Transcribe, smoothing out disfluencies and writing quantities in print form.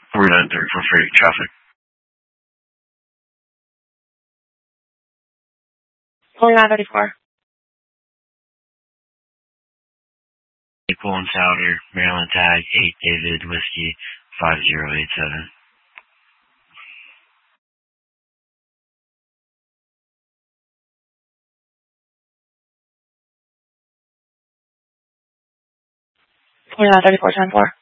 49 34 freight traffic. 4934. Equal and Souter, Maryland tag 8 David Whiskey 5087. $49.34 10-4.